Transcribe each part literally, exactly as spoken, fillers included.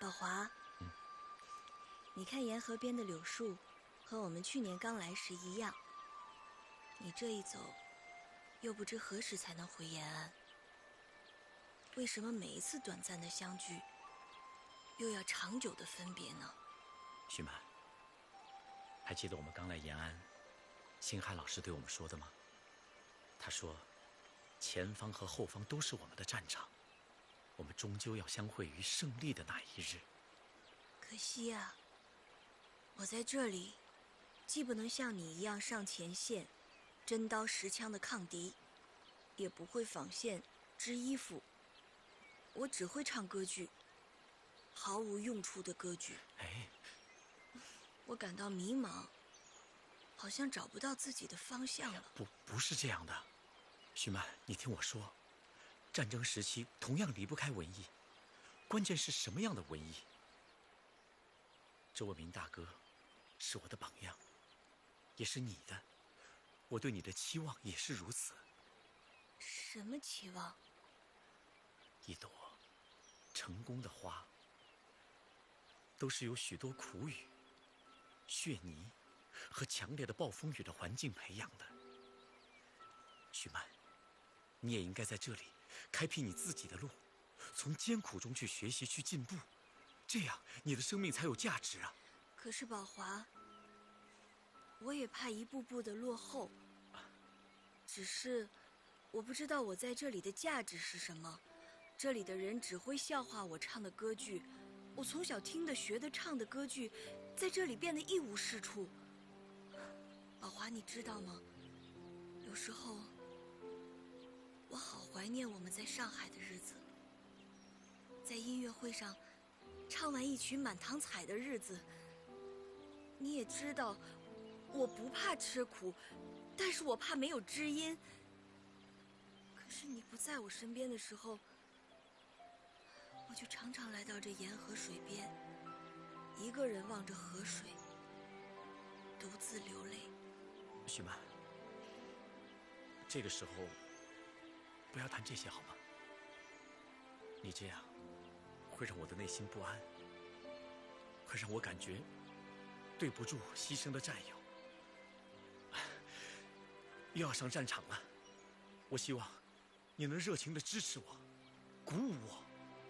宝华， 嗯， 你看沿河边的柳树，和我们去年刚来时一样。你这一走，又不知何时才能回延安。为什么每一次短暂的相聚，又要长久的分别呢？ 徐满，还记得我们刚来延安，星海老师对我们说的吗？他说，前方和后方都是我们的战场，我们终究要相会于胜利的那一日。 可惜啊，我在这里，既不能像你一样上前线，真刀实枪的抗敌，也不会纺线、织衣服。我只会唱歌剧，毫无用处的歌剧。 哎， 我感到迷茫，好像找不到自己的方向了。 不，不是这样的，徐满，你听我说，战争时期同样离不开文艺，关键是什么样的文艺？周文明大哥是我的榜样，也是你的，我对你的期望也是如此。 什么期望？ 一朵成功的花，都是由许多苦雨、血泥和强烈的暴风雨的环境培养的。徐曼，你也应该在这里开辟你自己的路，从艰苦中去学习、去进步，这样你的生命才有价值啊！ 可是宝华，我也怕一步步的落后。只是我不知道我在这里的价值是什么。这里的人只会笑话我唱的歌剧，我从小听的、学的、唱的歌剧，在这里变得一无是处。宝华，你知道吗？有时候我好怀念我们在上海的日子，在音乐会上唱完一曲《满堂彩》的日子。你也知道，我不怕吃苦，但是我怕没有知音。可是你不在我身边的时候，我就常常来到这沿河水边，一个人望着河水，独自流泪。 徐曼，这个时候不要谈这些好吗？你这样会让我的内心不安，会让我感觉对不住牺牲的战友。又要上战场了，我希望你能热情地支持我，鼓舞我。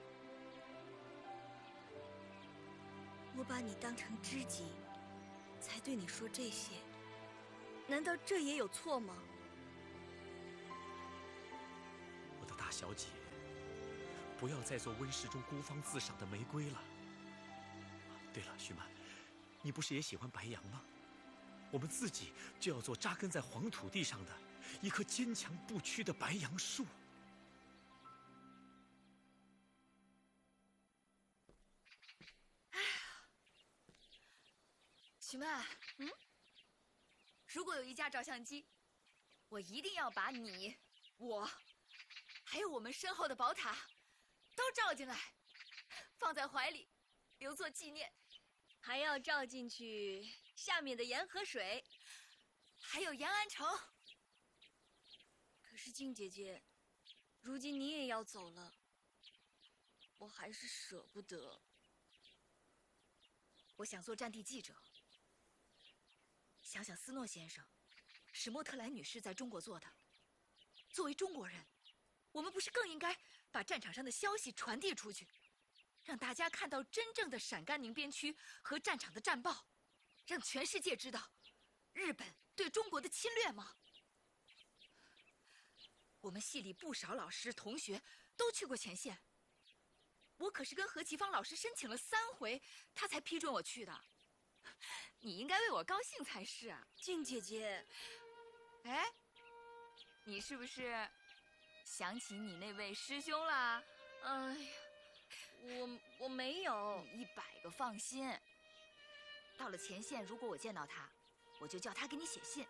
我把你当成知己，才对你说这些，难道这也有错吗？ 我的大小姐，不要再做温室中孤芳自赏的玫瑰了。对了，徐曼，你不是也喜欢白杨吗？我们自己就要做扎根在黄土地上的一棵坚强不屈的白杨树。 许曼，嗯，如果有一架照相机，我一定要把你、我，还有我们身后的宝塔，都照进来，放在怀里，留作纪念。 还要照进去下面的沿河水， 还有延安城。 可是静姐姐，如今你也要走了，我还是舍不得。 我想做战地记者。想想斯诺先生、史莫特兰女士在中国做的，作为中国人，我们不是更应该把战场上的消息传递出去，让大家看到真正的陕甘宁边区和战场的战报，让全世界知道日本对中国的侵略吗？我们系里不少老师同学都去过前线，我可是跟何其芳老师申请了三回，他才批准我去的。你应该为我高兴才是啊， 静姐姐。 哎，你是不是想起你那位师兄啦？ 哎呀，我我没有。 你一百个放心。到了前线，如果我见到他，我就叫他给你写信。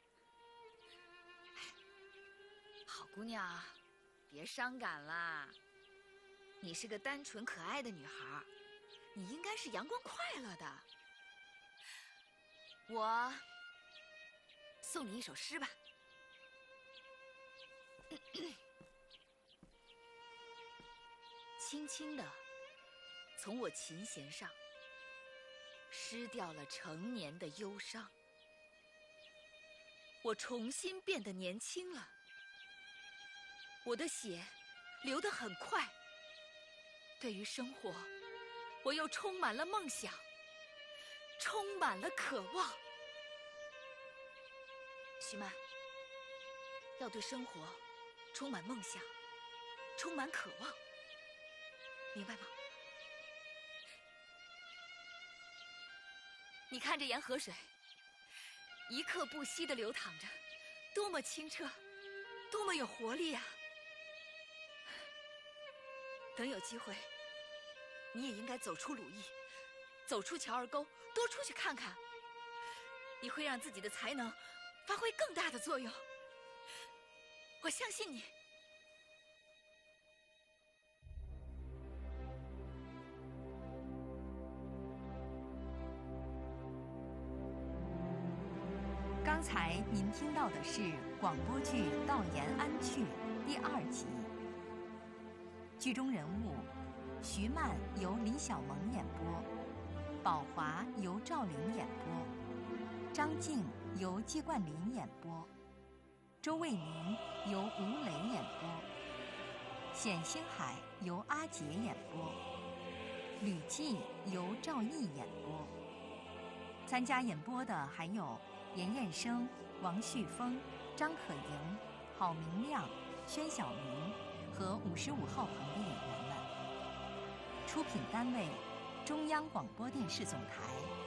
哎，好姑娘，别伤感啦。你是个单纯可爱的女孩，你应该是阳光快乐的。我送你一首诗吧。轻轻的从我琴弦上失掉了成年的忧伤。我重新变得年轻了，我的血流得很快。对于生活，我又充满了梦想，充满了渴望。徐曼，要对生活充满梦想，充满渴望，明白吗？你看这沿河水，一刻不息地流淌着，多么清澈，多么有活力呀！等有机会，你也应该走出鲁艺，走出乔儿沟，多出去看看。你会让自己的才能发挥更大的作用。我相信你。 刚才您听到的是广播剧《道延安去》第二集。剧中人物：徐曼由李小萌演播，宝华由赵玲演播，张静由季冠霖演播，周卫民由吴磊演播，冼星海由阿杰演播，吕季由赵毅演播。参加演播的还有严彦生、王旭峰、张可盈、郝明亮、宣晓明和五十五号棚的演员们。出品单位：中央广播电视总台。